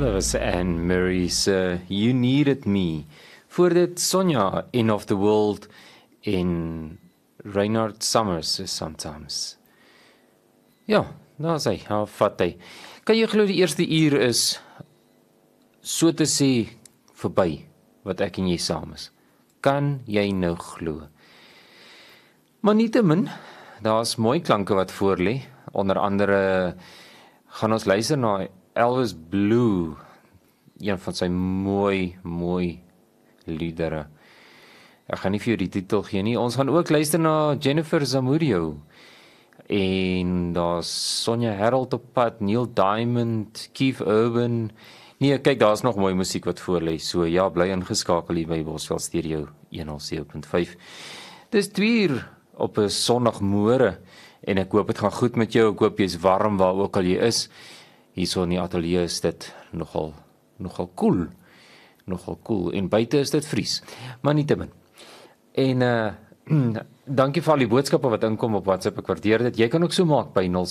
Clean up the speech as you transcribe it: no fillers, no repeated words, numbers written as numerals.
Dat was Anne Murray's You Needed Me. Voor dit Sonja, End of the World in Reinhard Summers Sometimes. Ja, daar is hy, daar vat hy. Kan jy glo die eerste uur is so te sê verby, wat ek en jy saam is. Kan jy nou glo? Maar nietemin, daar is mooi klanke wat voor lê. Onder andere gaan ons luister na Elvis Blue, een van sy mooi liedere. Ek gaan nie vir jou die titel gee nie. Ons gaan ook luister na Jennifer Zamudio. En daar's Sonja Harold op pad, Neil Diamond, Keith Urban. Nee, kyk, daar's nog mooi musiek wat voor lê. So ja, bly ingeskakel hier by Bosveld Stereo 107.5. Dis 2 uur op 'n Sondagmôre en ek hoop dit gaan goed met jou. Ek hoop jy's warm waar ook al jy is. Hierso in die ateljee is dit nogal koel. Nogal koel en buite is dit vries. Maar nietemin. En dankie vir al die boodskappe wat inkom op WhatsApp. Ek waardeer dit. Jy kan ook so maak by